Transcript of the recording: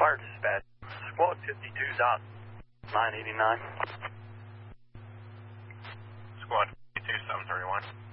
Fire dispatch. Squad 52's out. 989. Squad 52, 731.